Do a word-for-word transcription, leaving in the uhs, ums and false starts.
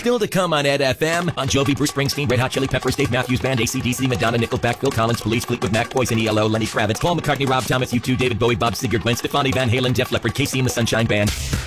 Still to come on Ed F M. Bon Jovi, Bruce Springsteen, Red Hot Chili Peppers, Dave Matthews Band, A C D C, Madonna, Nickelback, Phil Collins, Police, Fleetwood Mac, Poison, E L O, Lenny Kravitz, Paul McCartney, Rob Thomas, U two, David Bowie, Bob Seger, Gwen Stefani, Van Halen, Def Leppard, Casey and the Sunshine Band.